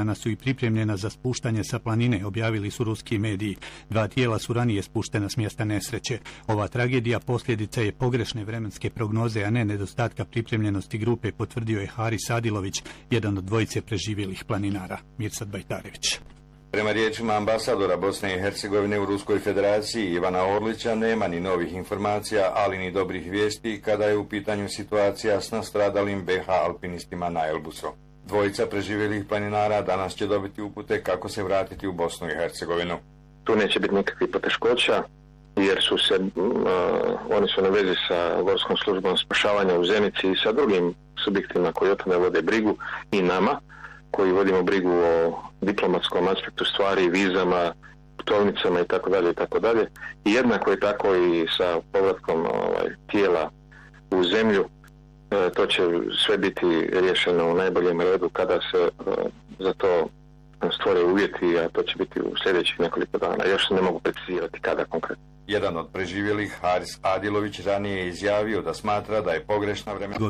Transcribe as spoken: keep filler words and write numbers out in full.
ispremana su i pripremljena za spuštanje sa planine, objavili su ruski mediji. Dva tijela su ranije spuštena s mjesta nesreće. Ova tragedija posljedica je pogrešne vremenske prognoze, a ne nedostatka pripremljenosti grupe, potvrdio je Haris Adilović, jedan od dvojice preživjelih planinara. Mirsad Bajtarević. Prema riječima ambasadora Bosne i Hercegovine u Ruskoj federaciji Ivana Orlića nema ni novih informacija, ali ni dobrih vijesti kada je u pitanju situacija s nastradalim be ha alpinistima na Elbusu. Dvojica preživjelih planinara danas će dobiti upute kako se vratiti u Bosnu i Hercegovinu. Tu neće biti nikakvih poteškoća jer su se, uh, oni su na vezi sa Gorskom službom spašavanja u Zenici i sa drugim subjektima koji o tome vode brigu i nama, koji vodimo brigu o diplomatskom aspektu stvari, vizama, putovnicama i tako dalje i tako dalje. I jednako je tako i sa povratkom ovaj, tijela u zemlju. E, to će sve biti riješeno u najboljem redu kada se e, za to stvore uvjeti, a to će biti u sljedećih nekoliko dana. Još ne mogu precizirati kada konkretno. Jedan od preživjelih, Haris Adilović, ranije je izjavio da smatra da je pogrešna vremena